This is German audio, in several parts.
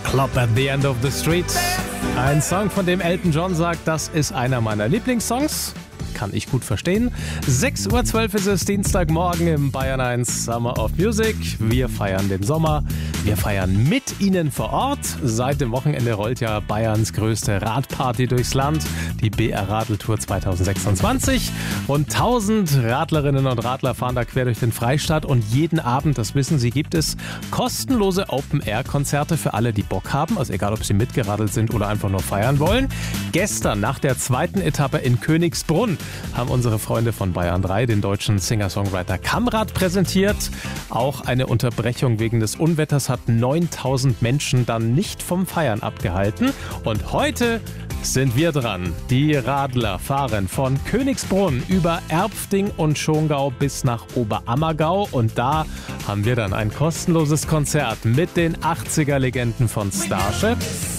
Club at the End of the Street. Ein Song, von dem Elton John sagt, das ist einer meiner Lieblingssongs. Kann ich gut verstehen. 6.12 Uhr ist es Dienstagmorgen im Bayern 1 Summer of Music. Wir feiern den Sommer. Wir feiern mit Ihnen vor Ort. Seit dem Wochenende rollt ja Bayerns größte Radparty durchs Land. Die BR Radeltour 2026. Rund 1000 Radlerinnen und Radler fahren da quer durch den Freistaat. Und jeden Abend, das wissen Sie, gibt es kostenlose Open-Air-Konzerte für alle, die Bock haben. Also egal, ob sie mitgeradelt sind oder einfach nur feiern wollen. Gestern, nach der zweiten Etappe in Königsbrunn, haben unsere Freunde von Bayern 3 den deutschen Singer-Songwriter Kamrat präsentiert. Auch eine Unterbrechung wegen des Unwetters hat 9000 Menschen dann nicht vom Feiern abgehalten. Und heute sind wir dran. Die Radler fahren von Königsbrunn über Erpfting und Schongau bis nach Oberammergau. Und da haben wir dann ein kostenloses Konzert mit den 80er-Legenden von Starship.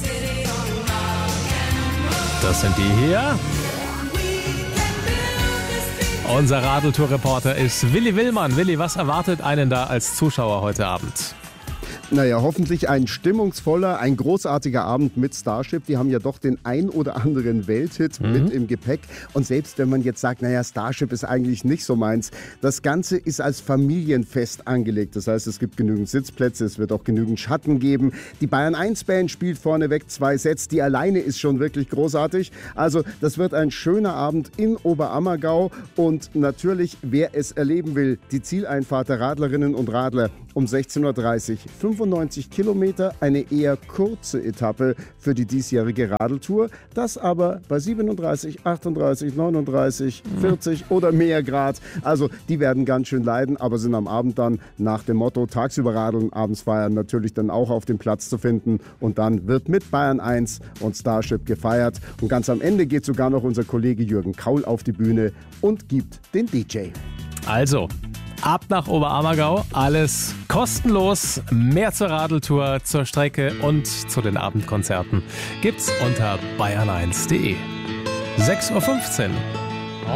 Das sind die hier. Unser Radeltour-Reporter ist Willi Willmann. Willi, was erwartet einen da als Zuschauer heute Abend? Naja, hoffentlich ein stimmungsvoller, ein großartiger Abend mit Starship. Die haben ja doch den ein oder anderen Welthit mit im Gepäck. Und selbst wenn man jetzt sagt, naja, Starship ist eigentlich nicht so meins, das Ganze ist als Familienfest angelegt. Das heißt, es gibt genügend Sitzplätze, es wird auch genügend Schatten geben. Die Bayern 1 Band spielt vorneweg 2 Sets. Die alleine ist schon wirklich großartig. Also das wird ein schöner Abend in Oberammergau. Und natürlich, wer es erleben will, die Zieleinfahrt der Radlerinnen und Radler um 16.30 Uhr. 95 Kilometer, eine eher kurze Etappe für die diesjährige Radeltour. Das aber bei 37, 38, 39, 40 oder mehr Grad. Also die werden ganz schön leiden, aber sind am Abend dann nach dem Motto tagsüber radeln, abends feiern natürlich dann auch auf dem Platz zu finden. Und dann wird mit Bayern 1 und Starship gefeiert. Und ganz am Ende geht sogar noch unser Kollege Jürgen Kaul auf die Bühne und gibt den DJ. Also, ab nach Oberammergau, alles kostenlos. Mehr zur Radeltour, zur Strecke und zu den Abendkonzerten gibt's unter bayern1.de. 6.15 Uhr.